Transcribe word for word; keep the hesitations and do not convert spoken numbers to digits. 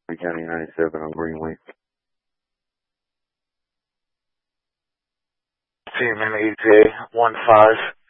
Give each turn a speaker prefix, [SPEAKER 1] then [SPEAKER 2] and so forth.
[SPEAKER 1] County ninety-seven on Greenway. Team M E J one five.